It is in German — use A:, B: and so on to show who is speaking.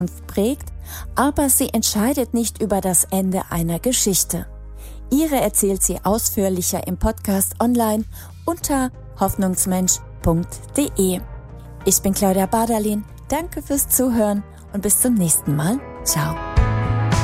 A: prägt, aber sie entscheidet nicht über das Ende einer Geschichte. Ihre erzählt sie ausführlicher im Podcast online unter hoffnungsmensch.de. Ich bin Claudia Bardalin, danke fürs Zuhören und bis zum nächsten Mal. Ciao.